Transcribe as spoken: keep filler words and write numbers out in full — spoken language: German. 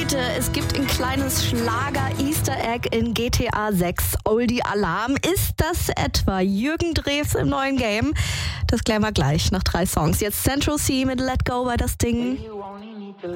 Leute, es gibt ein kleines Schlager-Easter Egg in G T A sechs. Oldie Alarm. Ist das etwa Jürgen Drews im neuen Game? Das klären wir gleich nach drei Songs. Jetzt Central C mit Let Go war das Ding.